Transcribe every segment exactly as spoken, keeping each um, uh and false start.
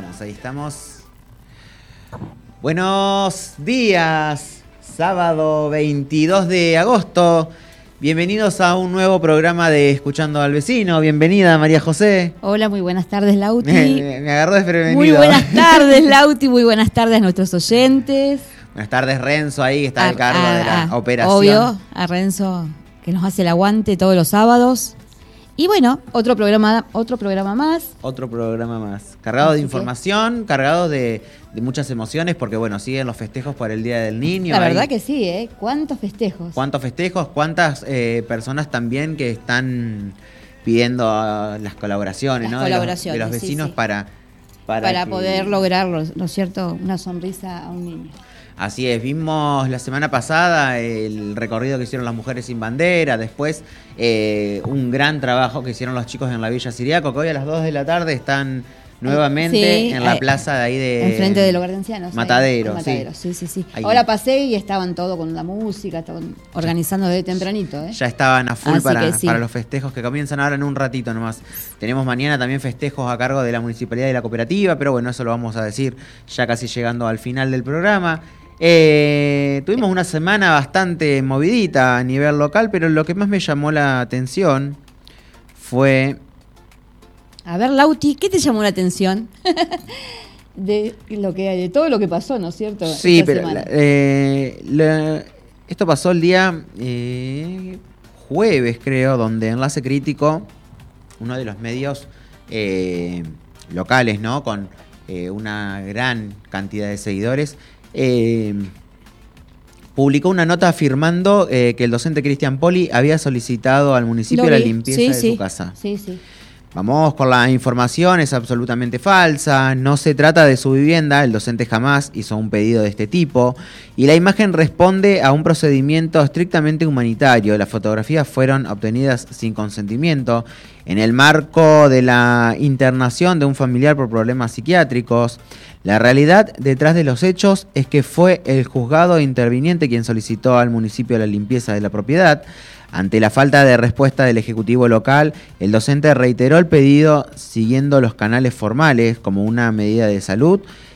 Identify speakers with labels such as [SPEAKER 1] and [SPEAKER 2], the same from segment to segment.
[SPEAKER 1] estamos, ahí estamos. Buenos días, sábado veintidós de agosto. Bienvenidos a un nuevo programa de Escuchando al Vecino. Bienvenida, María José.
[SPEAKER 2] Hola, muy buenas tardes, Lauti.
[SPEAKER 1] Me, me agarró desprevenido.
[SPEAKER 2] Muy buenas tardes, Lauti. Muy buenas tardes a nuestros oyentes.
[SPEAKER 1] Buenas tardes, Renzo, ahí que está
[SPEAKER 2] a,
[SPEAKER 1] al cargo
[SPEAKER 2] a,
[SPEAKER 1] de la
[SPEAKER 2] a,
[SPEAKER 1] operación.
[SPEAKER 2] Obvio, a Renzo, que nos hace el aguante todos los sábados. Y bueno, otro programa, otro programa más.
[SPEAKER 1] Otro programa más. Cargado Así de información, que... cargado de, de muchas emociones, porque bueno, siguen los festejos por el Día del Niño.
[SPEAKER 2] La verdad
[SPEAKER 1] ahí.
[SPEAKER 2] que sí, ¿eh? ¿Cuántos festejos?
[SPEAKER 1] ¿Cuántos festejos? ¿Cuántas eh, personas también que están pidiendo uh, las colaboraciones,
[SPEAKER 2] las
[SPEAKER 1] ¿no?
[SPEAKER 2] colaboraciones,
[SPEAKER 1] de los, de los vecinos
[SPEAKER 2] sí, sí.
[SPEAKER 1] para... Para,
[SPEAKER 2] para
[SPEAKER 1] que...
[SPEAKER 2] poder lograrlo, ¿no es cierto? Una sonrisa a un niño.
[SPEAKER 1] Así es, vimos la semana pasada el recorrido que hicieron las mujeres sin bandera, después eh, un gran trabajo que hicieron los chicos en la Villa Siriaco, que hoy a las dos de la tarde están nuevamente
[SPEAKER 2] sí,
[SPEAKER 1] en la
[SPEAKER 2] eh,
[SPEAKER 1] plaza de ahí de...
[SPEAKER 2] Enfrente del hogar de ancianos.
[SPEAKER 1] Matadero,
[SPEAKER 2] ahí, Matadero sí, sí, sí.
[SPEAKER 1] Ahí.
[SPEAKER 2] Ahora pasé y estaban todos con la música, estaban organizando desde tempranito. ¿eh?
[SPEAKER 1] Ya estaban a full para,
[SPEAKER 2] sí.
[SPEAKER 1] para los festejos que comienzan ahora en un ratito nomás. Tenemos mañana también festejos a cargo de la Municipalidad y la Cooperativa, pero bueno, eso lo vamos a decir ya casi llegando al final del programa. Eh, tuvimos una semana bastante movidita a nivel local, pero lo que más me llamó la atención fue...
[SPEAKER 2] A ver, Lauti, ¿qué te llamó la atención? de lo que de todo lo que pasó, ¿no es cierto?
[SPEAKER 1] Sí,
[SPEAKER 2] Esta
[SPEAKER 1] pero la, eh, la, esto pasó el día eh, jueves, creo, donde Enlace Crítico, uno de los medios eh, locales, ¿no? Con eh, una gran cantidad de seguidores, Eh, publicó una nota afirmando eh, que el docente Cristian Poli había solicitado al municipio la limpieza
[SPEAKER 2] sí,
[SPEAKER 1] de
[SPEAKER 2] sí.
[SPEAKER 1] su casa.
[SPEAKER 2] Sí, sí.
[SPEAKER 1] Vamos con la información, es absolutamente falsa, no se trata de su vivienda, el docente jamás hizo un pedido de este tipo y la imagen responde a un procedimiento estrictamente humanitario. Las fotografías fueron obtenidas sin consentimiento en el marco de la internación de un familiar por problemas psiquiátricos. La realidad detrás de los hechos es que fue el juzgado interviniente quien solicitó al municipio la limpieza de la propiedad. Ante la falta de respuesta del Ejecutivo local, el docente reiteró el pedido siguiendo los canales formales como una medida de salud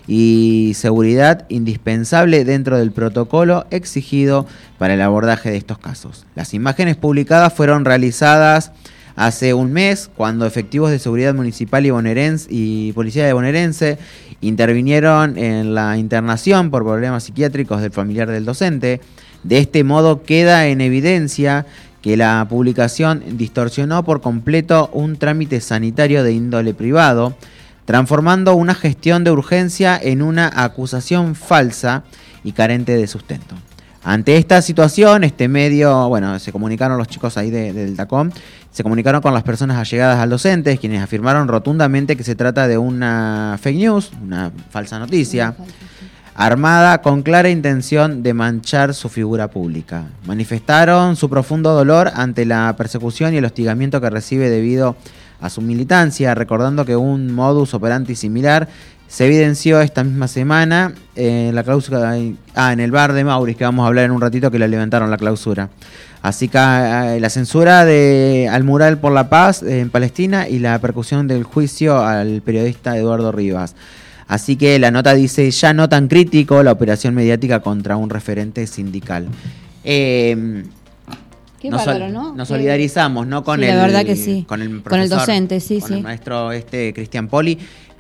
[SPEAKER 1] y seguridad indispensable dentro del protocolo exigido para el abordaje de estos casos. Las imágenes publicadas fueron realizadas hace un mes, cuando efectivos de seguridad municipal y bonaerense y policía de bonaerense intervinieron en la internación por problemas psiquiátricos del familiar del docente. De este modo queda en evidencia que la publicación distorsionó por completo un trámite sanitario de índole privado, transformando una gestión de urgencia en una acusación falsa y carente de sustento. Ante esta situación, este medio, bueno, se comunicaron los chicos ahí de, del TACOM, se comunicaron con las personas allegadas al docente, quienes afirmaron rotundamente que se trata de una fake news, una falsa noticia, armada con clara intención de manchar su figura pública. Manifestaron su profundo dolor ante la persecución y el hostigamiento que recibe debido a su militancia, recordando que un modus operandi similar se evidenció esta misma semana en la clausura, ah, en el bar de Maurice, que vamos a hablar en un ratito, que le levantaron la clausura. Así que eh, la censura de, al mural por la paz eh, en Palestina y la percusión del juicio al periodista Eduardo Rivas. Así que la nota dice, ya no tan crítico, la operación mediática contra un referente sindical. Eh,
[SPEAKER 2] Qué
[SPEAKER 1] nos,
[SPEAKER 2] bárbaro, ¿no?
[SPEAKER 1] Nos
[SPEAKER 2] Qué...
[SPEAKER 1] solidarizamos, ¿no? Con
[SPEAKER 2] sí,
[SPEAKER 1] el,
[SPEAKER 2] la verdad que sí.
[SPEAKER 1] Con el profesor,
[SPEAKER 2] con el docente, sí,
[SPEAKER 1] con
[SPEAKER 2] sí.
[SPEAKER 1] el maestro este Cristian Poli,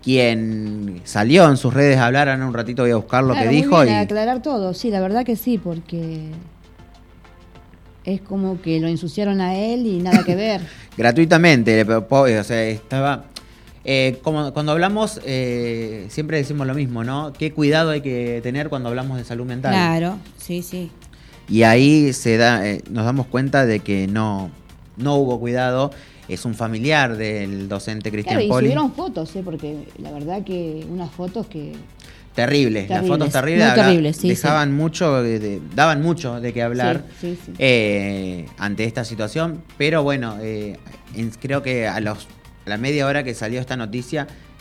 [SPEAKER 1] quien salió en sus redes a hablar, en un ratito voy a buscar lo
[SPEAKER 2] claro,
[SPEAKER 1] que
[SPEAKER 2] muy
[SPEAKER 1] dijo.
[SPEAKER 2] Bien,
[SPEAKER 1] y
[SPEAKER 2] a aclarar todo, sí, la verdad que sí, porque es como que lo ensuciaron a él y nada que ver.
[SPEAKER 1] Gratuitamente, o sea, estaba... Eh, como, cuando hablamos, eh, siempre decimos lo mismo, ¿no? ¿Qué cuidado hay que tener cuando hablamos de salud mental?
[SPEAKER 2] Claro, sí, sí.
[SPEAKER 1] Y ahí se da, eh, nos damos cuenta de que no, no hubo cuidado. Es un familiar del docente Cristian
[SPEAKER 2] Claro, y
[SPEAKER 1] Poli.
[SPEAKER 2] subieron fotos, ¿eh? Porque la verdad que unas fotos que...
[SPEAKER 1] Terribles, las fotos terribles,
[SPEAKER 2] muy terribles, sí,
[SPEAKER 1] dejaban
[SPEAKER 2] sí.
[SPEAKER 1] mucho, de, daban mucho de qué hablar
[SPEAKER 2] sí, sí, sí.
[SPEAKER 1] Eh, ante esta situación, pero bueno, eh, en, creo que a los a la media hora que salió esta noticia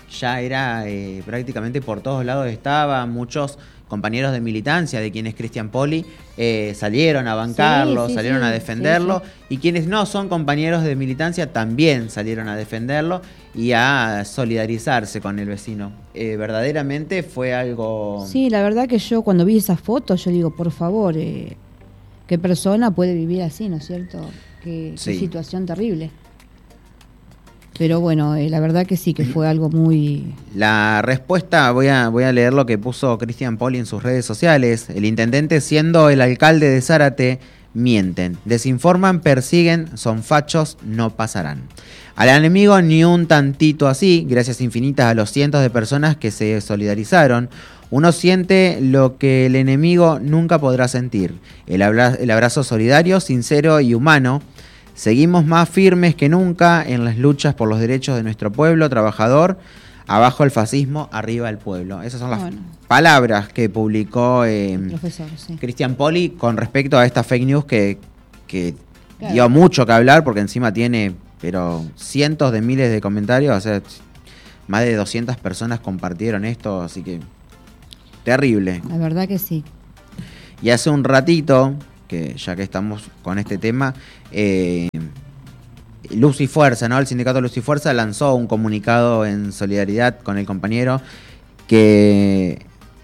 [SPEAKER 1] ya era eh, prácticamente por todos lados estaba, muchos compañeros de militancia de quien es Cristian Poli eh, salieron a bancarlo, sí, sí, salieron sí, a defenderlo, sí, sí. Y quienes no son compañeros de militancia también salieron a defenderlo y a solidarizarse con el vecino. Eh, verdaderamente fue algo...
[SPEAKER 2] Sí, la verdad que yo cuando vi esas fotos, yo digo, por favor, eh, ¿qué persona puede vivir así, no es cierto? Qué, sí. Qué situación terrible. Pero bueno, eh, la verdad que sí, que fue algo muy...
[SPEAKER 1] La respuesta, voy a, voy a leer lo que puso Cristian Poli en sus redes sociales. El intendente, siendo el alcalde de Zárate, mienten, desinforman, persiguen, son fachos, no pasarán. Al enemigo ni un tantito así, gracias infinitas a los cientos de personas que se solidarizaron. Uno siente lo que el enemigo nunca podrá sentir, el, abra- el abrazo solidario, sincero y humano. Seguimos más firmes que nunca en las luchas por los derechos de nuestro pueblo trabajador. Abajo el fascismo, arriba el pueblo. Esas son las bueno. palabras que publicó eh, sí. Cristian Poli con respecto a esta fake news que, que claro. dio mucho que hablar, porque encima tiene pero cientos de miles de comentarios. O sea, más de doscientas personas compartieron esto, así que terrible.
[SPEAKER 2] La verdad que sí.
[SPEAKER 1] Y hace un ratito, que ya que estamos con este tema, eh, Luz y Fuerza, ¿no? El sindicato Luz y Fuerza lanzó un comunicado en solidaridad con el compañero que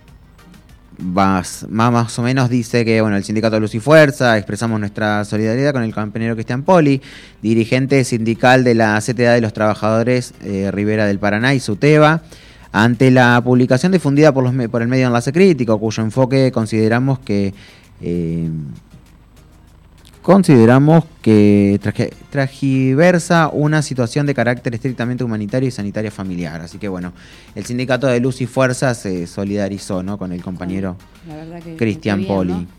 [SPEAKER 1] más, más o menos dice que, bueno, el sindicato Luz y Fuerza expresamos nuestra solidaridad con el compañero Cristian Poli, dirigente sindical de la C T A de los Trabajadores eh, Rivera del Paraná y SUTEBA, ante la publicación difundida por, los, por el medio Enlace Crítico, cuyo enfoque consideramos que eh, Consideramos que traje, tragiversa una situación de carácter estrictamente humanitario y sanitario familiar. Así que bueno, el sindicato de Luz y Fuerza se solidarizó, ¿no?, con el compañero Cristian Poli. ¿No?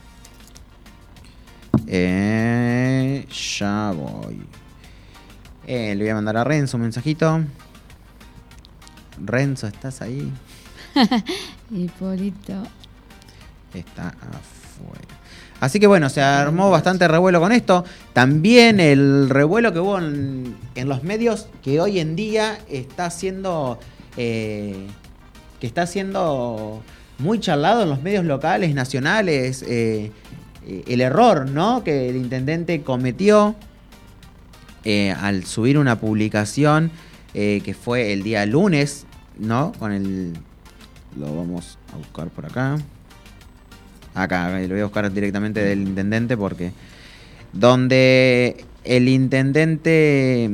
[SPEAKER 1] Eh, ya voy. Eh, le voy a mandar a Renzo un mensajito. Renzo, ¿estás ahí?
[SPEAKER 2] Hipólito.
[SPEAKER 1] Está afuera. Así que bueno, se armó bastante revuelo con esto. También el revuelo que hubo en, en los medios, que hoy en día está siendo eh, que está siendo muy charlado en los medios locales, nacionales, eh, eh, el error, ¿no?, que el intendente cometió eh, al subir una publicación eh, que fue el día lunes, ¿no? Con el lo vamos a buscar por acá. Acá, lo voy a buscar directamente del intendente, porque donde el intendente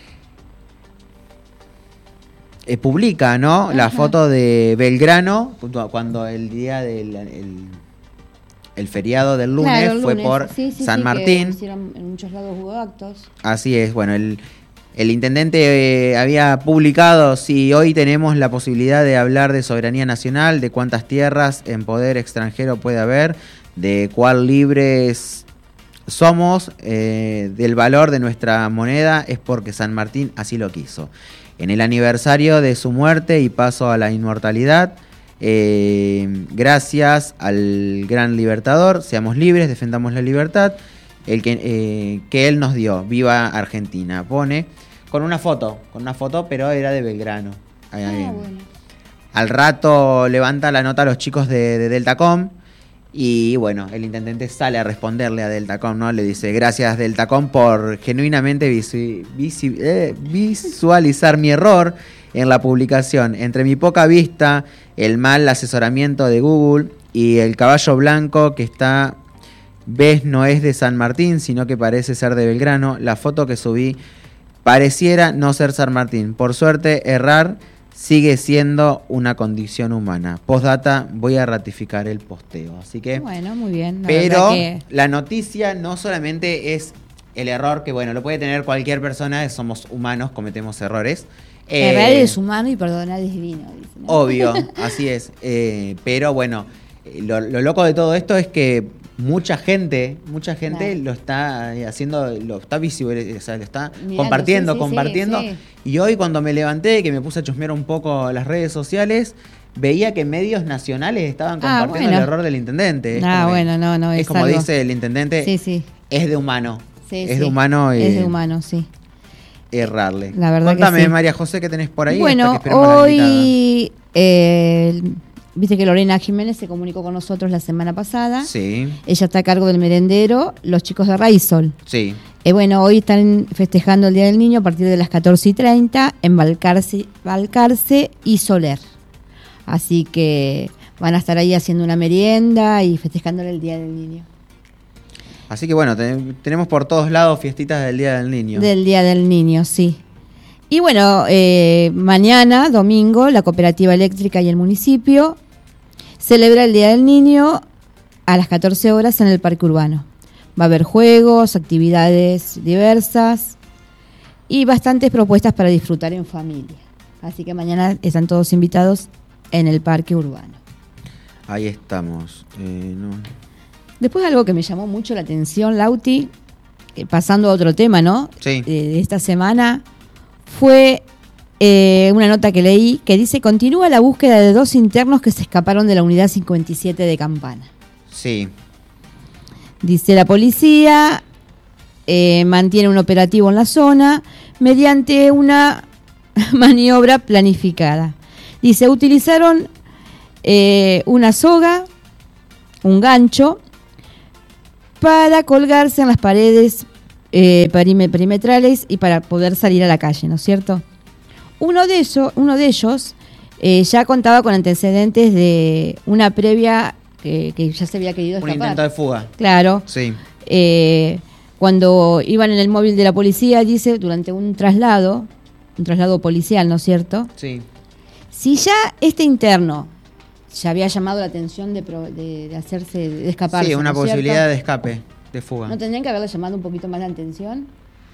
[SPEAKER 1] eh, publica, ¿no?, ajá, la foto de Belgrano cuando el día del el, el feriado del lunes, claro, el fue lunes. por sí, sí, San sí, Martín.
[SPEAKER 2] Que hicieron, en muchos lados hubo actos.
[SPEAKER 1] Así es, bueno, el El intendente eh, había publicado: si hoy tenemos la posibilidad de hablar de soberanía nacional, de cuántas tierras en poder extranjero puede haber, de cuál libres somos, eh, del valor de nuestra moneda, es porque San Martín así lo quiso. En el aniversario de su muerte y paso a la inmortalidad, eh, gracias al gran libertador, seamos libres, defendamos la libertad, el que, eh, que él nos dio. Viva Argentina, pone con una foto, con una foto, pero era de Belgrano. Ahí, ahí. Ah, bueno. Al rato levanta la nota a los chicos de, de Deltacom y bueno, el intendente sale a responderle a Deltacom, ¿no? Le dice: gracias Deltacom por genuinamente visu, visu, eh, visualizar mi error en la publicación. Entre mi poca vista, el mal asesoramiento de Google y el caballo blanco que está... ves, no es de San Martín, sino que parece ser de Belgrano. La foto que subí pareciera no ser San Martín. Por suerte, errar sigue siendo una condición humana. Postdata, voy a ratificar el posteo. Así que,
[SPEAKER 2] bueno, muy bien. La
[SPEAKER 1] pero
[SPEAKER 2] que...
[SPEAKER 1] la noticia no solamente es el error, que bueno, lo puede tener cualquier persona, somos humanos, cometemos errores.
[SPEAKER 2] Errar eh, es humano y perdonar es divino, dice, ¿no?
[SPEAKER 1] Obvio, así es. Eh, pero bueno, lo, lo loco de todo esto es que mucha gente, mucha gente claro. lo está haciendo, lo está visible, o sea, lo está Mirando, compartiendo, sí, sí, compartiendo. Sí, sí. Y hoy cuando me levanté, que me puse a chusmear un poco las redes sociales, veía que medios nacionales estaban compartiendo ah, bueno. el error del intendente. Es
[SPEAKER 2] ah,
[SPEAKER 1] como,
[SPEAKER 2] bueno, no, no.
[SPEAKER 1] Es,
[SPEAKER 2] es
[SPEAKER 1] como
[SPEAKER 2] algo...
[SPEAKER 1] dice el intendente,
[SPEAKER 2] sí, sí.
[SPEAKER 1] es de humano.
[SPEAKER 2] Sí,
[SPEAKER 1] es
[SPEAKER 2] sí.
[SPEAKER 1] de humano. Y...
[SPEAKER 2] Es de humano, sí.
[SPEAKER 1] errarle.
[SPEAKER 2] La verdad
[SPEAKER 1] Contame,
[SPEAKER 2] que sí.
[SPEAKER 1] María José, ¿qué tenés por ahí?
[SPEAKER 2] Bueno, hoy, eh, viste que Lorena Jiménez se comunicó con nosotros la semana pasada.
[SPEAKER 1] Sí.
[SPEAKER 2] Ella está a cargo del merendero, los chicos de Raisol.
[SPEAKER 1] Sí.
[SPEAKER 2] Eh, bueno, hoy están festejando el Día del Niño a partir de las catorce y treinta en Balcarce, Balcarce y Soler. Así que van a estar ahí haciendo una merienda y festejando el Día del Niño.
[SPEAKER 1] Así que bueno, te, tenemos por todos lados fiestitas del Día del Niño.
[SPEAKER 2] Del Día del Niño, sí. Y bueno, eh, mañana, domingo, la Cooperativa Eléctrica y el municipio celebra el Día del Niño a las catorce horas en el Parque Urbano. Va a haber juegos, actividades diversas y bastantes propuestas para disfrutar en familia. Así que mañana están todos invitados en el Parque Urbano.
[SPEAKER 1] Ahí estamos. Eh, no.
[SPEAKER 2] Después algo que me llamó mucho la atención, Lauti, eh, pasando a otro tema, ¿no?
[SPEAKER 1] Sí.
[SPEAKER 2] Eh, de esta semana, fue eh, una nota que leí que dice: continúa la búsqueda de dos internos que se escaparon de la unidad cincuenta y siete de Campana.
[SPEAKER 1] Sí.
[SPEAKER 2] Dice: la policía eh, mantiene un operativo en la zona mediante una maniobra planificada. Dice, utilizaron eh, una soga, un gancho, para colgarse en las paredes eh, perimetrales y para poder salir a la calle, ¿no es cierto? Uno de ellos, uno de ellos eh, ya contaba con antecedentes de una previa que, que ya se había querido escapar.
[SPEAKER 1] Un intento de fuga.
[SPEAKER 2] Claro.
[SPEAKER 1] Sí.
[SPEAKER 2] Eh, cuando iban en el móvil de la policía, dice, durante un traslado, un traslado policial, ¿no es cierto?
[SPEAKER 1] Sí.
[SPEAKER 2] Si ya este interno ya había llamado la atención de, pro, de, de hacerse, de escaparse,
[SPEAKER 1] Sí, una
[SPEAKER 2] ¿no
[SPEAKER 1] posibilidad
[SPEAKER 2] cierto?
[SPEAKER 1] de escape, de fuga.
[SPEAKER 2] ¿No tendrían que haberle llamado un poquito más la atención?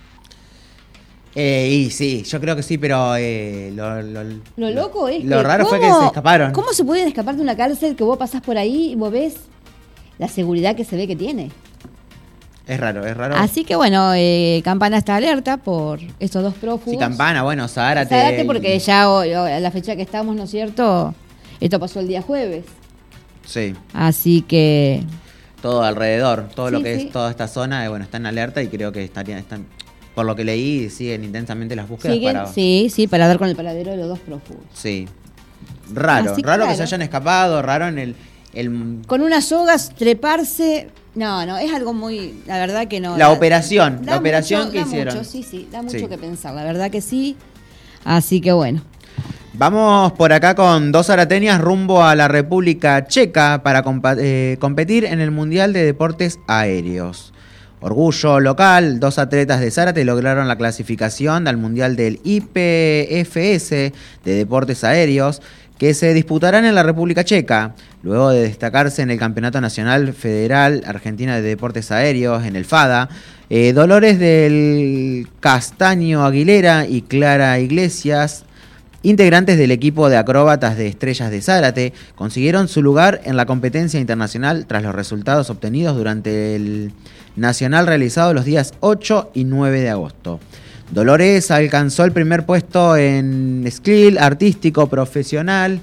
[SPEAKER 1] Eh, y sí, yo creo que sí, pero eh, lo, lo,
[SPEAKER 2] Lo loco es
[SPEAKER 1] lo
[SPEAKER 2] que
[SPEAKER 1] raro fue
[SPEAKER 2] ¿cómo-
[SPEAKER 1] que se escaparon.
[SPEAKER 2] ¿Cómo se pueden escapar de una cárcel que vos pasás por ahí y vos ves la seguridad que se ve que tiene?
[SPEAKER 1] Es raro, es raro.
[SPEAKER 2] Así que bueno, eh, Campana está alerta por estos dos prófugos.
[SPEAKER 1] Sí, Campana, bueno, Zárate.
[SPEAKER 2] Zárate porque ya hoy, hoy, a la fecha que estamos, ¿no es cierto? Esto pasó el día jueves.
[SPEAKER 1] Sí,
[SPEAKER 2] Así que
[SPEAKER 1] todo alrededor, todo lo
[SPEAKER 2] Sí,
[SPEAKER 1] que
[SPEAKER 2] sí.
[SPEAKER 1] es toda esta zona, eh, bueno, está en alerta y creo que estarían, están, por lo que leí, siguen intensamente las búsquedas
[SPEAKER 2] siguen,
[SPEAKER 1] para...
[SPEAKER 2] sí, sí, para dar con el paradero de los dos prófugos.
[SPEAKER 1] Sí. Raro,
[SPEAKER 2] Así que
[SPEAKER 1] raro que
[SPEAKER 2] raro.
[SPEAKER 1] se hayan escapado, raro en el... el
[SPEAKER 2] Con unas sogas, treparse... No, no, es algo muy... La verdad que no.
[SPEAKER 1] La
[SPEAKER 2] da-
[SPEAKER 1] operación,
[SPEAKER 2] da
[SPEAKER 1] la operación
[SPEAKER 2] mucho,
[SPEAKER 1] que
[SPEAKER 2] da
[SPEAKER 1] hicieron.
[SPEAKER 2] Mucho, sí, sí, da mucho
[SPEAKER 1] Sí.
[SPEAKER 2] que pensar, la verdad que sí. Así que bueno.
[SPEAKER 1] Vamos por acá con dos zarateñas rumbo a la República Checa para compa- eh, competir en el Mundial de Deportes Aéreos. Orgullo local, dos atletas de Zárate lograron la clasificación al Mundial del I P F S de Deportes Aéreos que se disputarán en la República Checa, luego de destacarse en el Campeonato Nacional Federal Argentina de Deportes Aéreos, en el FADA. Eh, Dolores del Castaño Aguilera y Clara Iglesias, integrantes del equipo de acróbatas de Estrellas de Zárate, consiguieron su lugar en la competencia internacional tras los resultados obtenidos durante el nacional realizado los días ocho y nueve de agosto. Dolores alcanzó el primer puesto en skill artístico profesional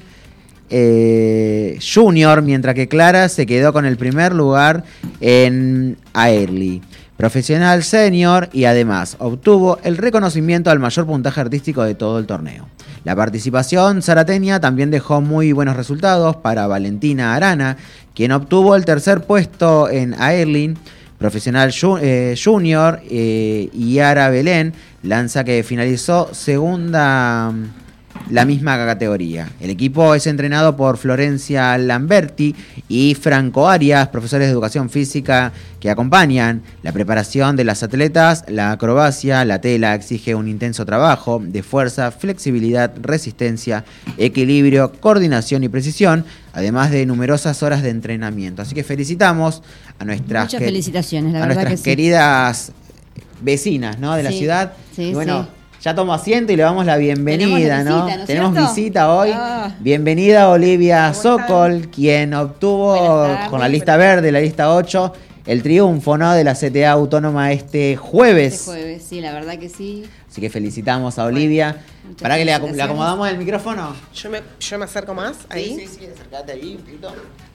[SPEAKER 1] eh, junior, mientras que Clara se quedó con el primer lugar en Airly profesional senior y además obtuvo el reconocimiento al mayor puntaje artístico de todo el torneo. La participación zarateña también dejó muy buenos resultados para Valentina Arana, quien obtuvo el tercer puesto en Airlin profesional ju- eh, junior, eh, y Yara Belén, lanza que finalizó segunda la misma categoría. El equipo es entrenado por Florencia Lamberti y Franco Arias, profesores de educación física que acompañan la preparación de las atletas. La acrobacia, la tela, exige un intenso trabajo de fuerza, flexibilidad, resistencia, equilibrio, coordinación y precisión, además de numerosas horas de entrenamiento. Así que felicitamos a nuestras,
[SPEAKER 2] Muchas
[SPEAKER 1] que-
[SPEAKER 2] felicitaciones, la
[SPEAKER 1] a
[SPEAKER 2] verdad
[SPEAKER 1] nuestras
[SPEAKER 2] que sí.
[SPEAKER 1] queridas vecinas, ¿no?, de la
[SPEAKER 2] Sí,
[SPEAKER 1] ciudad.
[SPEAKER 2] sí,
[SPEAKER 1] Y bueno,
[SPEAKER 2] sí.
[SPEAKER 1] ya tomo asiento y le damos la bienvenida,
[SPEAKER 2] Tenemos la
[SPEAKER 1] ¿no?
[SPEAKER 2] visita, ¿no es
[SPEAKER 1] Tenemos
[SPEAKER 2] cierto?
[SPEAKER 1] visita hoy.
[SPEAKER 2] Ah.
[SPEAKER 1] Bienvenida Olivia
[SPEAKER 3] ¿Cómo
[SPEAKER 1] Sokol,
[SPEAKER 3] están?
[SPEAKER 1] quien obtuvo
[SPEAKER 2] Buenas tardes.
[SPEAKER 1] con la lista verde, la lista ocho, el triunfo, ¿no?, de la C T A Autónoma este jueves.
[SPEAKER 2] Este jueves, sí, la verdad que sí.
[SPEAKER 1] Así que felicitamos a Olivia.
[SPEAKER 2] muchas
[SPEAKER 1] ¿Para que le, aco- le
[SPEAKER 2] felicitaciones.
[SPEAKER 1] acomodamos el micrófono?
[SPEAKER 3] Yo me, yo me acerco más ahí.
[SPEAKER 1] Sí, sí, sí, acércate ahí un poquito.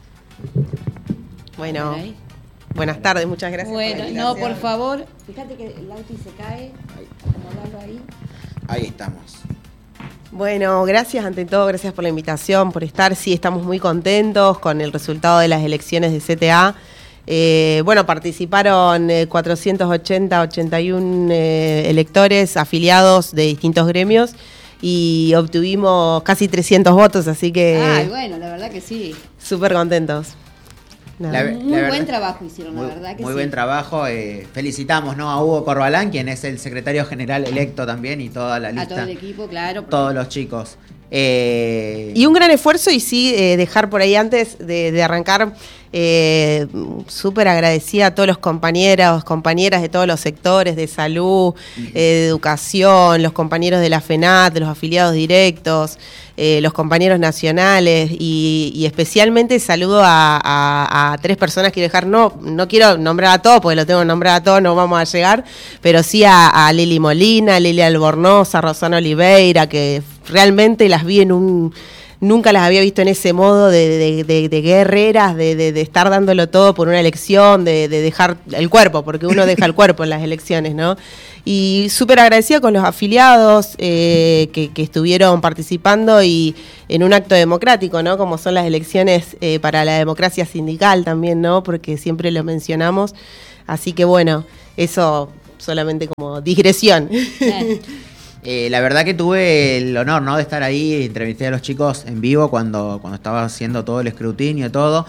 [SPEAKER 3] Bueno,
[SPEAKER 2] Ahí.
[SPEAKER 3] buenas tardes, muchas gracias.
[SPEAKER 2] Bueno,
[SPEAKER 3] por la
[SPEAKER 2] no,
[SPEAKER 3] invitación.
[SPEAKER 2] por favor, fíjate que el auto se cae. Acomodalo. dejarlo ahí.
[SPEAKER 1] Ahí estamos.
[SPEAKER 3] Bueno, gracias ante todo, gracias por la invitación, por estar. Sí, estamos muy contentos con el resultado de las elecciones de C T A. Eh, bueno, participaron eh, cuatrocientos ochenta, ochenta y uno eh, electores afiliados de distintos gremios y obtuvimos casi trescientos votos, así que...
[SPEAKER 2] Ay, bueno, la verdad que sí.
[SPEAKER 3] Súper contentos.
[SPEAKER 2] No, la, muy la buen trabajo hicieron,
[SPEAKER 1] muy,
[SPEAKER 2] la verdad que
[SPEAKER 1] Muy
[SPEAKER 2] sí.
[SPEAKER 1] buen trabajo. Eh, felicitamos, ¿no?, a Hugo Corbalán, quien es el secretario general electo también, y toda la lista.
[SPEAKER 2] A todo el equipo, claro. Porque...
[SPEAKER 1] Todos los chicos. Eh...
[SPEAKER 3] Y un gran esfuerzo, y sí, eh, dejar por ahí antes de, de arrancar, eh, súper agradecida a todos los compañeros, compañeras de todos los sectores, de salud, eh, de educación, los compañeros de la FENAT, de los afiliados directos, eh, los compañeros nacionales, y, y especialmente saludo a, a, a tres personas. Quiero dejar, no, no quiero nombrar a todos, porque lo tengo que nombrar a todos, no vamos a llegar, pero sí a, a Lili Molina, a Lili Albornoz, a Rosana Oliveira, que realmente las vi en un... Nunca las había visto en ese modo de, de, de, de guerreras, de, de, de estar dándolo todo por una elección, de, de dejar el cuerpo, porque uno deja el cuerpo en las elecciones, ¿no? Y súper agradecida con los afiliados eh, que, que estuvieron participando y en un acto democrático, ¿no? Como son las elecciones eh, para la democracia sindical también, ¿no? Porque siempre lo mencionamos. Así que bueno, eso solamente como digresión.
[SPEAKER 1] Eh. Eh, la verdad que tuve el honor, ¿no?, de estar ahí, entrevisté a los chicos en vivo cuando, cuando estaba haciendo todo el escrutinio y todo.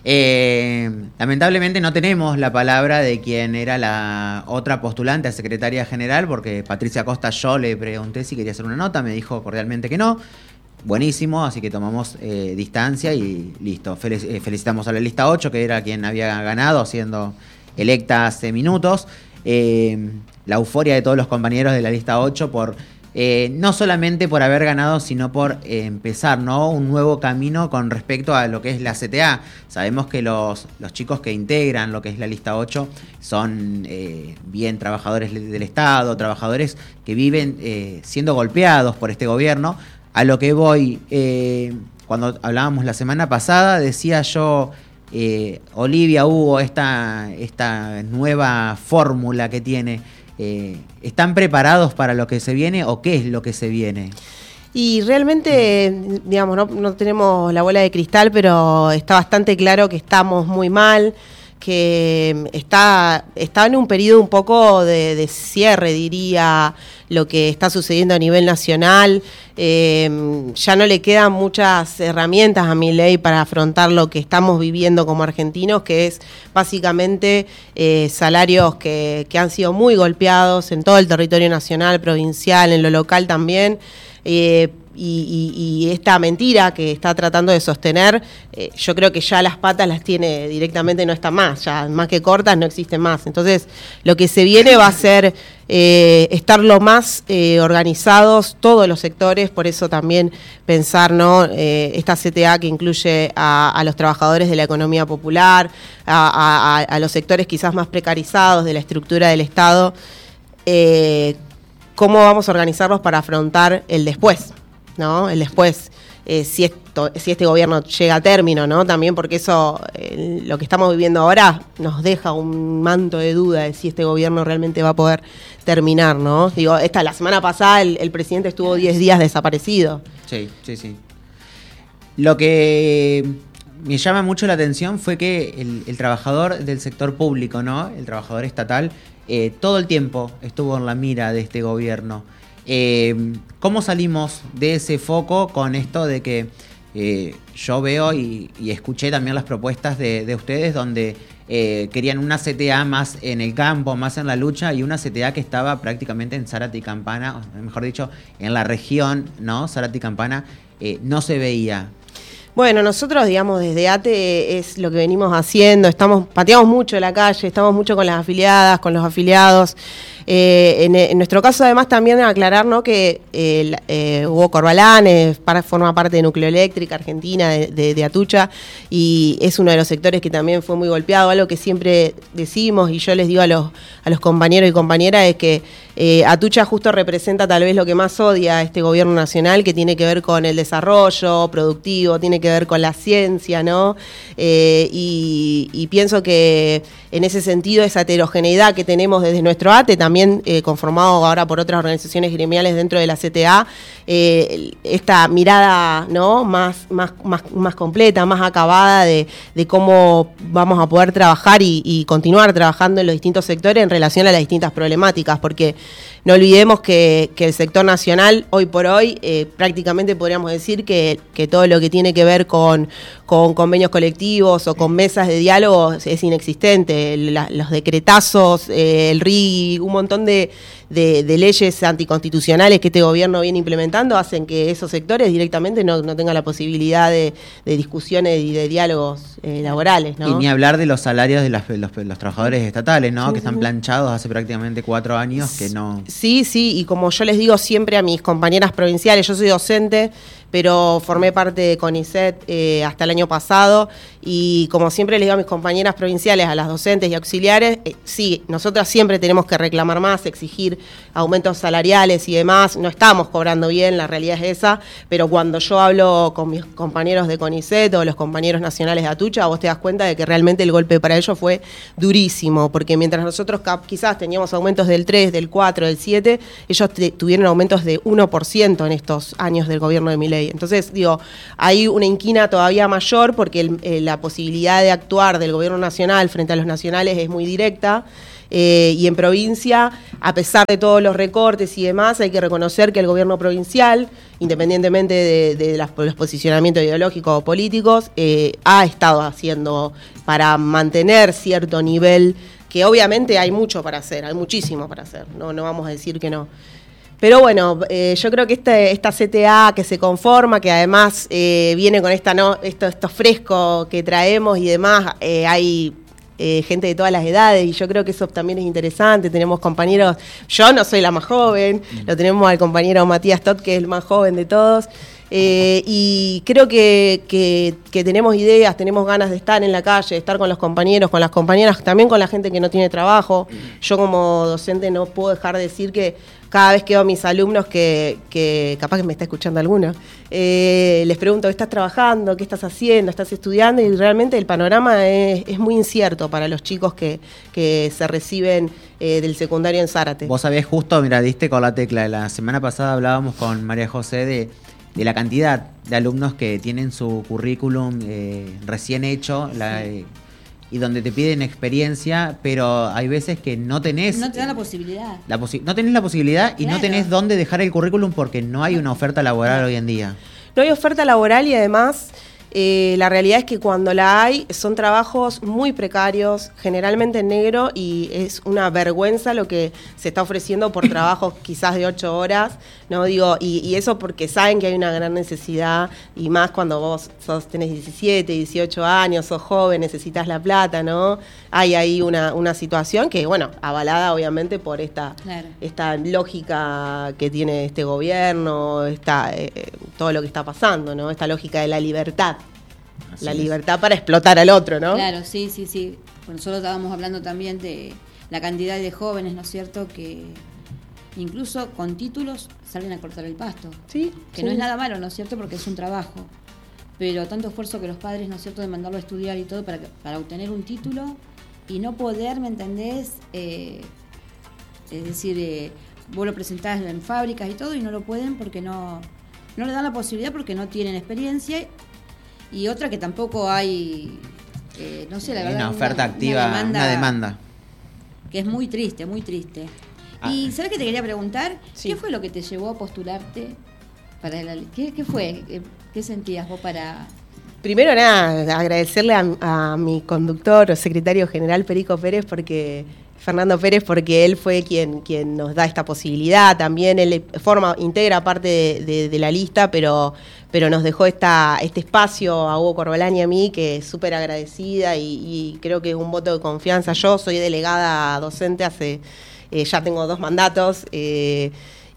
[SPEAKER 1] Eh, lamentablemente no tenemos la palabra de quien era la otra postulante a secretaria general, porque Patricia Costa, yo le pregunté si quería hacer una nota, me dijo cordialmente que no. Buenísimo, así que tomamos eh, distancia y listo. Fel- eh, felicitamos a la lista ocho, que era quien había ganado, siendo electa hace minutos. Eh, la euforia de todos los compañeros de la lista ocho por eh, no solamente por haber ganado, sino por eh, empezar, ¿no?, un nuevo camino con respecto a lo que es la C T A. Sabemos que los, los chicos que integran lo que es la lista ocho son eh, bien trabajadores del Estado, trabajadores que viven eh, siendo golpeados por este gobierno. A lo que voy, eh, cuando hablábamos la semana pasada, decía yo... Eh, Olivia, Hugo, esta, esta nueva fórmula que tiene, eh, ¿están preparados para lo que se viene o qué es lo que se viene?
[SPEAKER 3] Y realmente, digamos, no, no tenemos la bola de cristal, pero está bastante claro que estamos muy mal, que está, está en un periodo un poco de, de cierre, diría, lo que está sucediendo a nivel nacional. Eh, ya no le quedan muchas herramientas a Milei para afrontar lo que estamos viviendo como argentinos, que es básicamente eh, salarios que, que han sido muy golpeados en todo el territorio nacional, provincial, en lo local también. Eh, Y, y, y esta mentira que está tratando de sostener, eh, yo creo que ya las patas las tiene directamente, no está más, ya más que cortas no existen más. Entonces, lo que se viene va a ser eh, estar lo más eh, organizados todos los sectores, por eso también pensar, ¿no?, eh, esta C T A que incluye a, a los trabajadores de la economía popular, a, a, a los sectores quizás más precarizados de la estructura del Estado, eh, cómo vamos a organizarlos para afrontar el después, ¿no? El después, eh, si esto, si este gobierno llega a término, ¿no? También porque eso, eh, lo que estamos viviendo ahora, nos deja un manto de duda de si este gobierno realmente va a poder terminar, ¿no? Digo, esta la semana pasada el, el presidente estuvo diez días desaparecido.
[SPEAKER 1] Sí, sí, sí. Lo que me llama mucho la atención fue que el, el trabajador del sector público, ¿no?, el trabajador estatal, eh, todo el tiempo estuvo en la mira de este gobierno. Eh, ¿Cómo salimos de ese foco con esto de que eh, yo veo y, y escuché también las propuestas de, de ustedes donde eh, querían una C T A más en el campo, más en la lucha, y una C T A que estaba prácticamente en Zárate y Campana, o mejor dicho, en la región, ¿no?, Zárate y Campana, eh, no se veía?
[SPEAKER 3] Bueno, nosotros, digamos, desde A T E es lo que venimos haciendo, estamos pateamos mucho la calle, estamos mucho con las afiliadas, con los afiliados. Eh, en, en nuestro caso, además, también aclarar, ¿no?, que eh, eh, Hugo Corbalán eh, para, forma parte de Nucleoeléctrica Argentina, de, de, de Atucha, y es uno de los sectores que también fue muy golpeado. Algo que siempre decimos, y yo les digo a los, a los compañeros y compañeras, es que eh, Atucha justo representa tal vez lo que más odia a este gobierno nacional, que tiene que ver con el desarrollo productivo, tiene que ver con la ciencia, ¿no? Eh, y, y pienso que en ese sentido, esa heterogeneidad que tenemos desde nuestro A T E también también eh, conformado ahora por otras organizaciones gremiales dentro de la C T A, eh, esta mirada, ¿no?, más, más, más, más completa, más acabada de, de cómo vamos a poder trabajar y, y continuar trabajando en los distintos sectores en relación a las distintas problemáticas, porque no olvidemos que, que el sector nacional, hoy por hoy, eh, prácticamente podríamos decir que, que todo lo que tiene que ver con, con convenios colectivos o con mesas de diálogo es inexistente. La, los decretazos, eh, el R I, un montón de, de, de leyes anticonstitucionales que este gobierno viene implementando hacen que esos sectores directamente no, no tengan la posibilidad de, de discusiones y de diálogos eh, laborales, ¿no?
[SPEAKER 1] Y ni hablar de los salarios de los, los, los trabajadores estatales, ¿no? Sí, que están
[SPEAKER 3] sí.
[SPEAKER 1] planchados hace prácticamente cuatro años que no...
[SPEAKER 3] Sí, sí, y como yo les digo siempre a mis compañeras provinciales, yo soy docente, pero formé parte de CONICET eh, hasta el año pasado, y como siempre les digo a mis compañeras provinciales, a las docentes y auxiliares, eh, sí, nosotras siempre tenemos que reclamar más, exigir aumentos salariales y demás, no estamos cobrando bien, la realidad es esa, pero cuando yo hablo con mis compañeros de CONICET o los compañeros nacionales de Atucha, vos te das cuenta de que realmente el golpe para ellos fue durísimo, porque mientras nosotros quizás teníamos aumentos del tres, del cuatro, del siete, ellos tuvieron aumentos de uno por ciento en estos años del gobierno de Milei. Entonces, digo, hay una inquina todavía mayor porque el, eh, la posibilidad de actuar del gobierno nacional frente a los nacionales es muy directa. Eh, y en provincia, a pesar de todos los recortes y demás, hay que reconocer que el gobierno provincial, independientemente de, de, las, de los posicionamientos ideológicos o políticos, eh, ha estado haciendo para mantener cierto nivel, que obviamente hay mucho para hacer, hay muchísimo para hacer, no, no vamos a decir que no. Pero bueno, eh, yo creo que este, esta C T A que se conforma, que además eh, viene con esta no esto, esto fresco que traemos y demás, eh, hay eh, gente de todas las edades y yo creo que eso también es interesante. Tenemos compañeros, yo no soy la más joven, mm. lo tenemos al compañero Matías Tot, que es el más joven de todos. Eh, y creo que, que, que tenemos ideas, tenemos ganas de estar en la calle, de estar con los compañeros, con las compañeras, también con la gente que no tiene trabajo. Yo como docente no puedo dejar de decir que cada vez que veo a mis alumnos, que, que capaz que me está escuchando alguno, eh, les pregunto, ¿qué estás trabajando? ¿Qué estás haciendo? ¿Estás estudiando? Y realmente el panorama es, es muy incierto para los chicos que, que se reciben eh, del secundario en Zárate.
[SPEAKER 1] Vos sabés justo, mira, diste con la tecla. La semana pasada hablábamos con María José de... de la cantidad de alumnos que tienen su currículum eh, recién hecho la, eh, y donde te piden experiencia, pero hay veces que no tenés...
[SPEAKER 2] No te dan la posibilidad.
[SPEAKER 1] La posi- no tenés la posibilidad y claro. no tenés dónde dejar el currículum porque no hay una oferta laboral no. hoy en día.
[SPEAKER 3] No hay oferta laboral y además... Eh, la realidad es que cuando la hay son trabajos muy precarios, generalmente en negro, y es una vergüenza lo que se está ofreciendo por trabajos quizás de ocho horas, no digo, y, y eso porque saben que hay una gran necesidad, y más cuando vos sos, tenés diecisiete, dieciocho años, sos joven, necesitas la plata, ¿no? Hay ahí una, una situación que, bueno, avalada obviamente por esta, claro. esta lógica que tiene este gobierno, esta, eh, todo lo que está pasando, ¿no? Esta lógica de la libertad. Así la es. Libertad para explotar al otro, ¿no?
[SPEAKER 2] Claro, sí, sí, sí. Bueno, nosotros estábamos hablando también de la cantidad de jóvenes, ¿no es cierto?, que incluso con títulos salen a cortar el pasto.
[SPEAKER 3] Sí.
[SPEAKER 2] Que
[SPEAKER 3] sí.
[SPEAKER 2] no es nada malo, ¿no es cierto?, porque es un trabajo. Pero tanto esfuerzo que los padres, ¿no es cierto?, de mandarlo a estudiar y todo para, para obtener un título y no poder, ¿me entendés? Eh, es decir, eh, vos lo presentás en fábricas y todo y no lo pueden porque no, no le dan la posibilidad porque no tienen experiencia. Y otra que tampoco hay, eh, no sé, la verdad.
[SPEAKER 1] Una oferta una, activa, una demanda, una demanda.
[SPEAKER 2] Que es muy triste, muy triste. Ah. Y ¿sabes qué te quería preguntar? Sí. ¿Qué fue lo que te llevó a postularte para la ¿Qué, qué fue? ¿Qué, ¿Qué sentías vos para...?
[SPEAKER 3] Primero nada, agradecerle a, a mi conductor o secretario general Perico Pérez, porque Fernando Pérez, porque él fue quien, quien nos da esta posibilidad. También él forma, integra parte de, de, de la lista, pero, pero nos dejó esta, este espacio a Hugo Corbalán y a mí, que es súper agradecida y, y creo que es un voto de confianza. Yo soy delegada docente hace, eh, ya tengo dos mandatos, eh,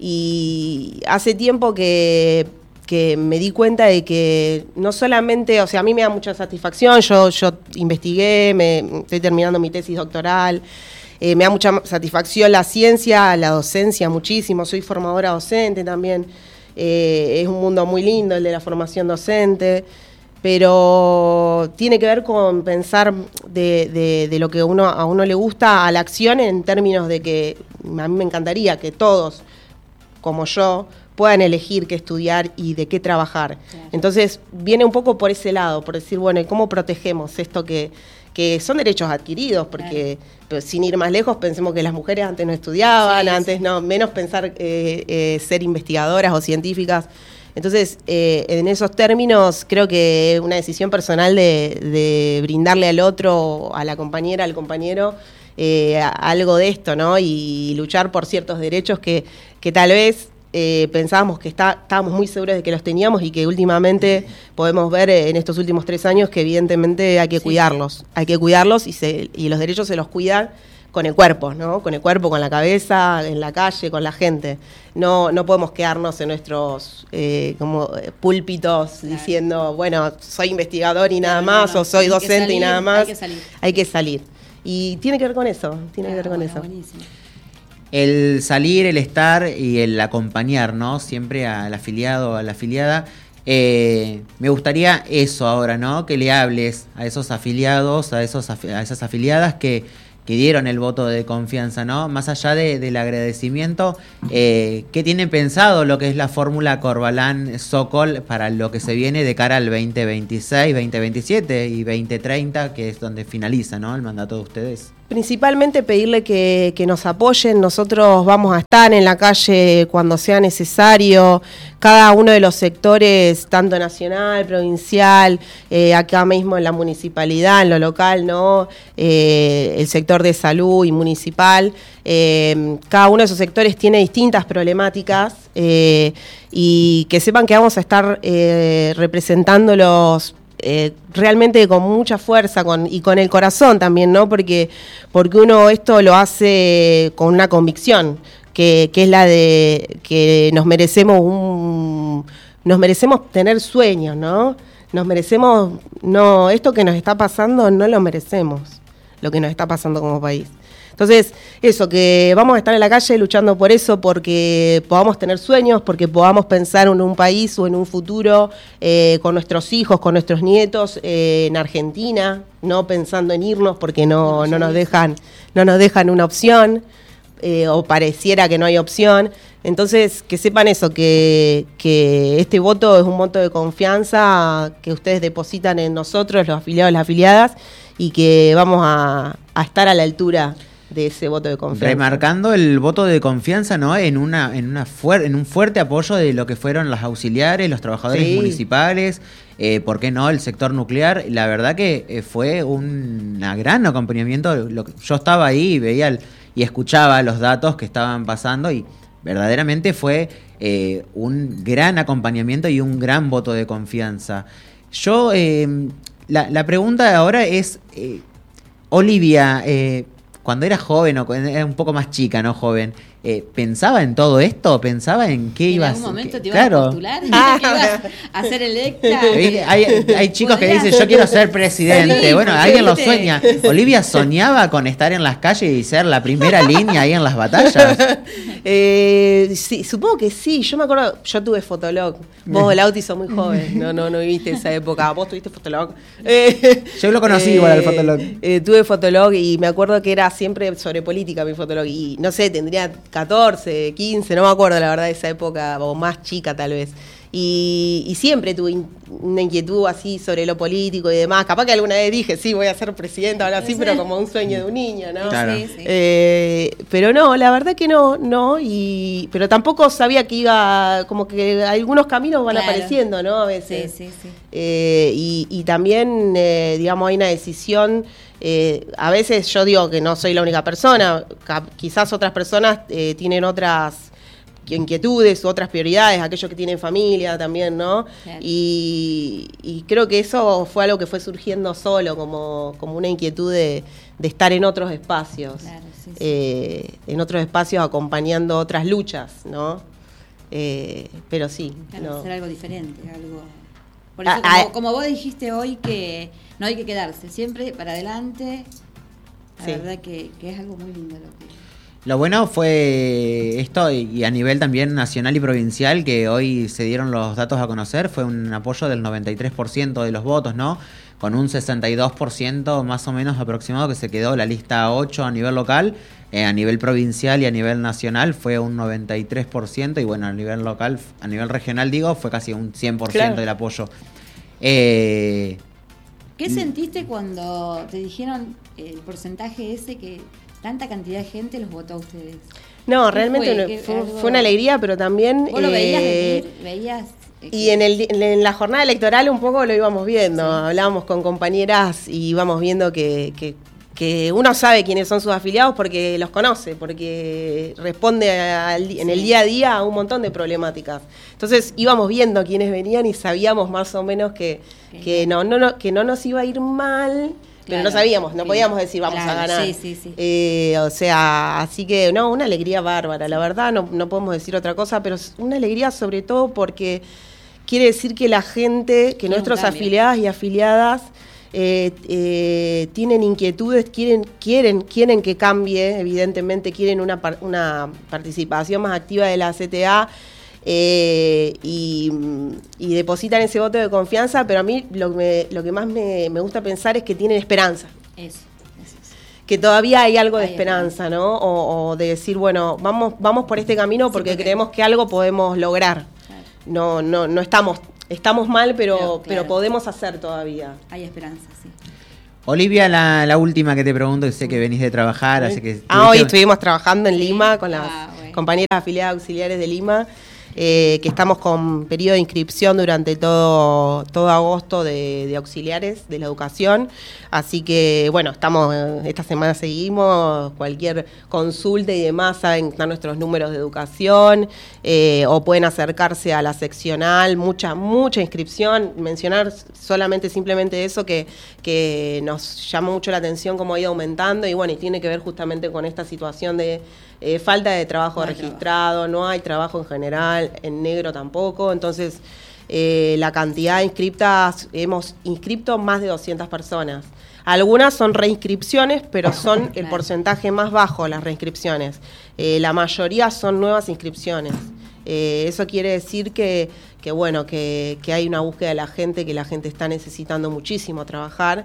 [SPEAKER 3] y hace tiempo que... que me di cuenta de que no solamente, o sea, a mí me da mucha satisfacción, yo, yo investigué, me, estoy terminando mi tesis doctoral, eh, me da mucha satisfacción la ciencia, la docencia muchísimo, soy formadora docente también, eh, es un mundo muy lindo el de la formación docente, pero tiene que ver con pensar de, de, de lo que uno, a uno le gusta a la acción, en términos de que a mí me encantaría que todos, como yo, puedan elegir qué estudiar y de qué trabajar. Claro. Entonces viene un poco por ese lado, por decir, bueno, ¿y cómo protegemos esto que, que son derechos adquiridos? Porque claro. Pues, sin ir más lejos, pensemos que las mujeres antes no estudiaban, sí, antes sí. no, menos pensar eh, eh, ser investigadoras o científicas. Entonces, eh, en esos términos, creo que una decisión personal de, de brindarle al otro, a la compañera, al compañero, eh, algo de esto, ¿no? Y luchar por ciertos derechos que, que tal vez eh, pensábamos que está, estábamos muy seguros de que los teníamos y que últimamente podemos ver en estos últimos tres años que evidentemente hay que sí. cuidarlos. Hay que cuidarlos y, se, y los derechos se los cuidan con el cuerpo, ¿no? Con el cuerpo, con la cabeza, en la calle, con la gente. No, no podemos quedarnos en nuestros eh, como púlpitos claro. diciendo, bueno, soy investigador y nada claro, más, no, no. o soy hay docente salir, y nada más. Hay que salir. Hay que salir. Y tiene que ver con eso, tiene claro, que ver con bueno, eso. Buenísimo.
[SPEAKER 1] El salir, el estar y el acompañar, ¿no? Siempre al afiliado o a la afiliada. Eh, me gustaría eso ahora, ¿no? Que le hables a esos afiliados, a, esos afi- a esas afiliadas que que dieron el voto de confianza, ¿no? Más allá de, del agradecimiento, eh, ¿qué tienen pensado lo que es la fórmula Corbalán-Sokol para lo que se viene de cara al veinte veintiséis, veinte veintisiete y veinte treinta, que es donde finaliza, ¿no? El mandato de ustedes?
[SPEAKER 3] Principalmente pedirle que, que nos apoyen. Nosotros vamos a estar en la calle cuando sea necesario. Cada uno de los sectores, tanto nacional, provincial, eh, acá mismo en la municipalidad, en lo local, ¿no? Eh, el sector de salud y municipal. Eh, cada uno de esos sectores tiene distintas problemáticas eh, y que sepan que vamos a estar eh, representándolos Eh, realmente con mucha fuerza con, y con el corazón también, ¿no? Porque, porque uno esto lo hace con una convicción, que, que es la de que nos merecemos un, nos merecemos tener sueños, ¿no? Nos merecemos, no, esto que nos está pasando no lo merecemos, lo que nos está pasando como país. Entonces, eso, que vamos a estar en la calle luchando por eso, porque podamos tener sueños, porque podamos pensar en un país o en un futuro eh, con nuestros hijos, con nuestros nietos eh, en Argentina, no pensando en irnos porque no, no nos dejan, no nos dejan una opción, eh, o pareciera que no hay opción. Entonces, que sepan eso, que, que este voto es un voto de confianza que ustedes depositan en nosotros, los afiliados y las afiliadas, y que vamos a, a estar a la altura de ese voto de confianza.
[SPEAKER 1] Remarcando el voto de confianza, ¿no? En una, en una fuer- en un fuerte apoyo de lo que fueron los auxiliares, los trabajadores sí. municipales, eh, ¿por qué no? El sector nuclear. La verdad que eh, fue un una gran acompañamiento. Lo que, yo estaba ahí y veía el, y escuchaba los datos que estaban pasando y verdaderamente fue eh, un gran acompañamiento y un gran voto de confianza. Yo, eh, la, la pregunta ahora es, eh, Olivia, eh, cuando era joven o cuando era un poco más chica, no joven, eh, ¿pensaba en todo esto? ¿Pensaba en qué ibas a hacer?
[SPEAKER 2] ¿En algún momento te ibas claro. a postular? ¿Que ibas a ser electa?
[SPEAKER 1] Hay, hay chicos que dicen, yo quiero ser presidente. Sí, bueno, alguien lo sueña. ¿Olivia soñaba con estar en las calles y ser la primera línea ahí en las batallas?
[SPEAKER 3] Eh, sí, supongo que sí. Yo me acuerdo, yo tuve Fotolog. Vos, Lauti, sos muy joven. No, no, no viviste esa época. Vos tuviste Fotolog. Eh,
[SPEAKER 1] yo lo conocí eh, igual al Fotolog.
[SPEAKER 3] Eh, tuve Fotolog y me acuerdo que era siempre sobre política mi Fotolog. Y no sé, tendría catorce, quince, no me acuerdo la verdad de esa época, o más chica tal vez. Y, y siempre tuve in, una inquietud así sobre lo político y demás. Capaz que alguna vez dije, sí, voy a ser presidenta o algo así, pero como un sueño de un niño, ¿no?
[SPEAKER 1] Claro.
[SPEAKER 3] Sí, sí. Eh, pero no, la verdad que no, no. Y, pero tampoco sabía que iba, como que algunos caminos van claro. apareciendo, ¿no? A veces. Sí, sí, sí. Eh, y, y también, eh, digamos, hay una decisión. Eh, a veces yo digo que no soy la única persona, quizás otras personas eh, tienen otras inquietudes, otras prioridades, aquellos que tienen familia también, ¿no? Claro. Y, y creo que eso fue algo que fue surgiendo solo, como, como una inquietud de, de estar en otros espacios, claro, sí, sí. Eh, en otros espacios acompañando otras luchas, ¿no? Eh, pero sí.
[SPEAKER 2] Claro,
[SPEAKER 3] no.
[SPEAKER 2] hacer algo diferente, algo... Por eso, como, ah, como vos dijiste hoy, que no hay que quedarse, siempre para adelante, la sí. verdad que, que es algo muy lindo lo que...
[SPEAKER 1] Lo bueno fue esto, y a nivel también nacional y provincial, que hoy se dieron los datos a conocer, fue un apoyo del noventa y tres por ciento de los votos, ¿no? Con un sesenta y dos por ciento más o menos aproximado que se quedó la lista ocho a nivel local. Eh, a nivel provincial y a nivel nacional fue un noventa y tres por ciento, y bueno, a nivel local, a nivel regional digo, fue casi un cien por ciento claro. del apoyo. Eh,
[SPEAKER 2] ¿Qué sentiste cuando te dijeron el porcentaje ese que tanta cantidad de gente los votó a ustedes?
[SPEAKER 3] No, realmente fue, fue, fue una alegría, pero también...
[SPEAKER 2] ¿Vos lo veías eh, venir? ¿Veías?
[SPEAKER 3] Y en, el, en la jornada electoral un poco lo íbamos viendo, sí. Hablábamos con compañeras y íbamos viendo que, que, que uno sabe quiénes son sus afiliados porque los conoce, porque responde al, en el día a día a un montón de problemáticas. Entonces íbamos viendo quiénes venían y sabíamos más o menos que, que, no, no, no, que no nos iba a ir mal... Pero claro, no sabíamos, no sí. podíamos decir vamos claro, a ganar. Sí, sí, sí. Eh, o sea, así que no, una alegría bárbara, la verdad, no, no podemos decir otra cosa, pero una alegría sobre todo porque quiere decir que la gente, que nuestros afiliadas y afiliadas eh, eh, tienen inquietudes, quieren, quieren, quieren que cambie, evidentemente quieren una, una participación más activa de la C T A. Eh, y, y depositan ese voto de confianza, pero a mí lo, me, lo que más me, me gusta pensar es que tienen esperanza.
[SPEAKER 2] Eso, eso, eso.
[SPEAKER 3] Que todavía hay algo de hay esperanza, esperanza, ¿no? O, o de decir, bueno, vamos, vamos por este camino porque, sí, porque creemos que algo podemos lograr. Claro. No, no, no estamos, estamos mal, pero, pero, claro. pero podemos hacer todavía.
[SPEAKER 2] Hay esperanza, sí.
[SPEAKER 1] Olivia, la, la última que te pregunto, sé que venís de trabajar, sí. así que...
[SPEAKER 3] Ah, hoy estuvimos trabajando en Lima con las ah, bueno. compañeras afiliadas auxiliares de Lima. Eh, que estamos con periodo de inscripción durante todo, todo agosto de, de auxiliares de la educación, así que bueno, estamos esta semana seguimos, cualquier consulta y demás saben que están nuestros números de educación, eh, o pueden acercarse a la seccional, mucha, mucha inscripción, mencionar solamente simplemente eso que, que nos llamó mucho la atención cómo ha ido aumentando, y bueno, y tiene que ver justamente con esta situación de Eh, falta de trabajo no registrado, trabajo. No hay trabajo en general, en negro tampoco, entonces eh, la cantidad de inscriptas, hemos inscripto más de doscientas personas. Algunas son reinscripciones, pero son el porcentaje más bajo las reinscripciones. Eh, la mayoría son nuevas inscripciones. Eh, eso quiere decir que, que bueno, que, que hay una búsqueda de la gente, que la gente está necesitando muchísimo trabajar.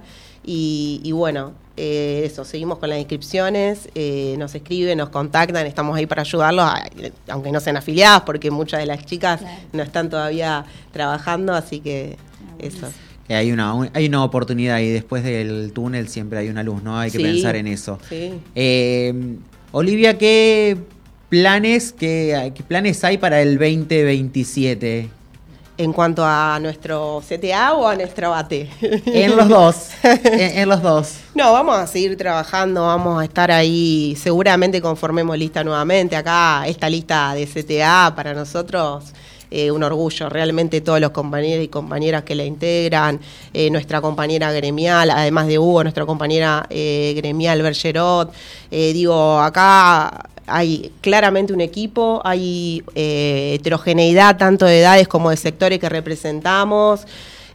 [SPEAKER 3] Y, y bueno, eh, eso, seguimos con las inscripciones, eh, nos escriben, nos contactan, estamos ahí para ayudarlos, a, aunque no sean afiliadas, porque muchas de las chicas claro. no están todavía trabajando, así que ah, eso.
[SPEAKER 1] Eh, hay una hay una oportunidad y después del túnel siempre hay una luz, ¿no? Hay que sí, pensar en eso.
[SPEAKER 3] Sí.
[SPEAKER 1] Eh, Olivia, ¿qué planes, qué, qué planes hay para el veinte veintisiete?
[SPEAKER 3] ¿En cuanto a nuestro C T A o a nuestro A T?
[SPEAKER 1] En los dos, en, en los dos.
[SPEAKER 3] No, vamos a seguir trabajando, vamos a estar ahí, seguramente conformemos lista nuevamente. Acá esta lista de C T A para nosotros, eh, un orgullo, realmente todos los compañeros y compañeras que la integran, eh, nuestra compañera gremial, además de Hugo, nuestra compañera eh, gremial Bergerot, eh, digo, acá... Hay claramente un equipo, hay eh, heterogeneidad tanto de edades como de sectores que representamos,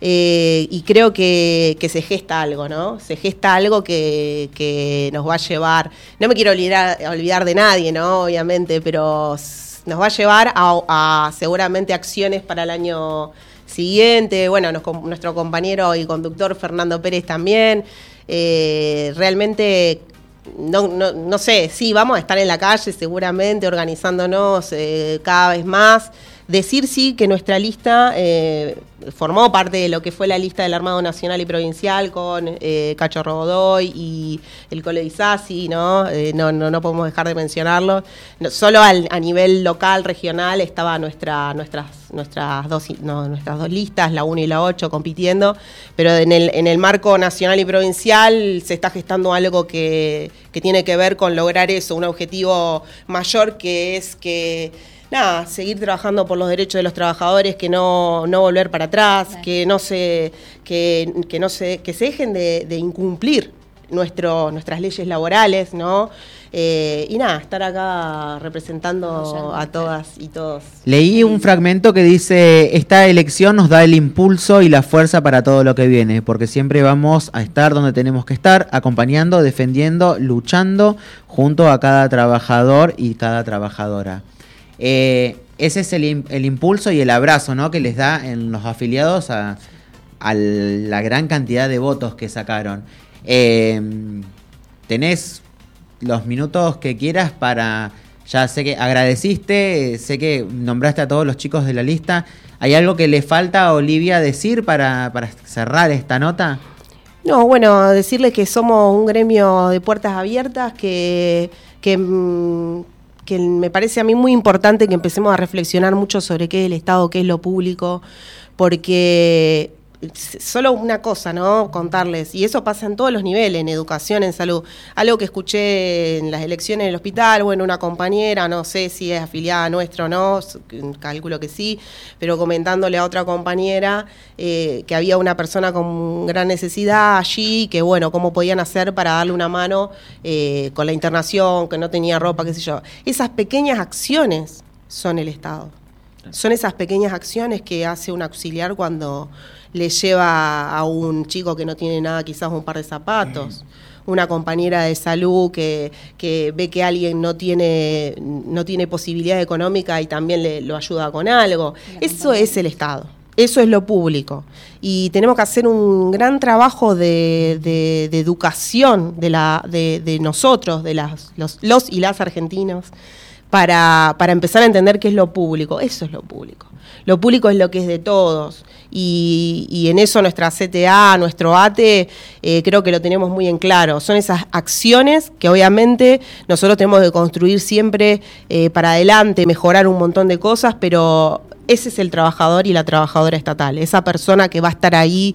[SPEAKER 3] eh, y creo que, que se gesta algo, ¿no? Se gesta algo que, que nos va a llevar, no me quiero olvidar, olvidar de nadie, ¿no? Obviamente, pero nos va a llevar a, a seguramente acciones para el año siguiente. Bueno, nos, nuestro compañero y conductor Fernando Pérez también, eh, realmente... No, no, no sé, sí, vamos a estar en la calle seguramente, organizándonos eh, cada vez más. Decir sí que nuestra lista eh, formó parte de lo que fue la lista del Armado Nacional y Provincial con eh, Cacho Rogodoy y el Colo Isasi, ¿no? Eh, no, no, no podemos dejar de mencionarlo. No, solo al, a nivel local, regional, estaban nuestra, nuestras, nuestras, dos, no, nuestras dos listas, la uno y la ocho, compitiendo, pero en el, en el marco nacional y provincial se está gestando algo que, que tiene que ver con lograr eso, un objetivo mayor que es que... Nada, seguir trabajando por los derechos de los trabajadores, que no, no volver para atrás, claro. que no se, que, que no se, que se dejen de, de incumplir nuestro, nuestras leyes laborales, ¿no? Eh, y nada, estar acá representando a todas y todos.
[SPEAKER 1] Leí un fragmento que dice: esta elección nos da el impulso y la fuerza para todo lo que viene, porque siempre vamos a estar donde tenemos que estar, acompañando, defendiendo, luchando junto a cada trabajador y cada trabajadora. Eh, ese es el, el impulso y el abrazo, ¿no?, que les da en los afiliados a, a la gran cantidad de votos que sacaron. Eh, tenés los minutos que quieras para, ya sé que agradeciste, sé que nombraste a todos los chicos de la lista. ¿Hay algo que le falta a Olivia decir para, para cerrar esta nota?
[SPEAKER 3] No, bueno, decirles que somos un gremio de puertas abiertas, que, que, que me parece a mí muy importante que empecemos a reflexionar mucho sobre qué es el Estado, qué es lo público, porque solo una cosa, ¿no?, contarles, y eso pasa en todos los niveles, en educación, en salud. Algo que escuché en las elecciones del hospital, bueno, una compañera, no sé si es afiliada nuestra o no, calculo que sí, pero comentándole a otra compañera eh, que había una persona con gran necesidad allí, que bueno, cómo podían hacer para darle una mano eh, con la internación, que no tenía ropa, qué sé yo. Esas pequeñas acciones son el Estado. Son esas pequeñas acciones que hace un auxiliar cuando le lleva a un chico que no tiene nada, quizás un par de zapatos, una compañera de salud que, que ve que alguien no tiene, no tiene posibilidad económica y también le, lo ayuda con algo. Eso es el Estado, eso es lo público. Y tenemos que hacer un gran trabajo de, de, de educación de, la, de, de nosotros, de las, los, los y las argentinos, para, para empezar a entender qué es lo público. Eso es lo público. Lo público es lo que es de todos. Y, y en eso nuestra C T A, nuestro A T E, eh, creo que lo tenemos muy en claro. Son esas acciones que obviamente nosotros tenemos que construir siempre eh, para adelante, mejorar un montón de cosas, pero ese es el trabajador y la trabajadora estatal, esa persona que va a estar ahí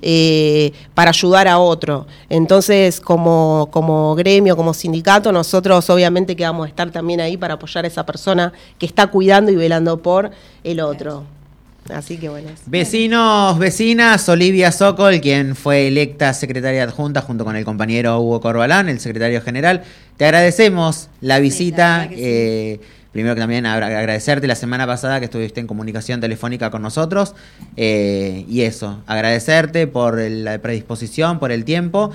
[SPEAKER 3] eh, para ayudar a otro. Entonces, como, como gremio, como sindicato, nosotros obviamente que vamos a estar también ahí para apoyar a esa persona que está cuidando y velando por el otro. Así que bueno.
[SPEAKER 1] Vecinos, vecinas, Olivia Sokol, quien fue electa secretaria adjunta junto con el compañero Hugo Corbalán, el secretario general, te agradecemos la visita. Sí, eh, sí. Primero que también agradecerte la semana pasada que estuviste en comunicación telefónica con nosotros. Eh, y eso, agradecerte por la predisposición, por el tiempo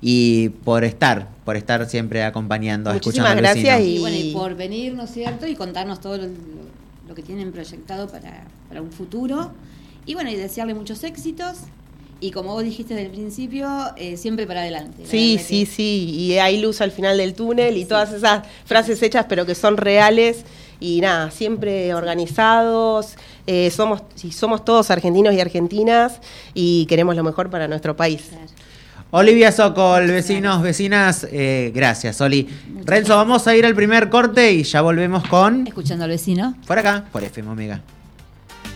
[SPEAKER 1] y por estar, por estar siempre acompañando,
[SPEAKER 3] Muchísimas
[SPEAKER 1] escuchando al vecino.
[SPEAKER 3] Gracias
[SPEAKER 2] y... y bueno, y por venir, ¿no es cierto? Y contarnos todo lo, lo que tienen proyectado para, para un futuro. Y bueno, y desearle muchos éxitos. Y como vos dijiste desde el principio, eh, siempre para adelante.
[SPEAKER 3] Sí, sí, que... sí. Y hay luz al final del túnel y sí. Todas esas frases hechas pero que son reales. Y nada, siempre organizados. Eh, somos, sí, somos todos argentinos y argentinas y queremos lo mejor para nuestro país. Claro.
[SPEAKER 1] Olivia Sokol, vecinos, vecinas, eh, gracias, Oli. Muchas Renzo, gracias. Vamos a ir al primer corte y ya volvemos con...
[SPEAKER 2] Escuchando al vecino.
[SPEAKER 1] Por acá, por F M Omega.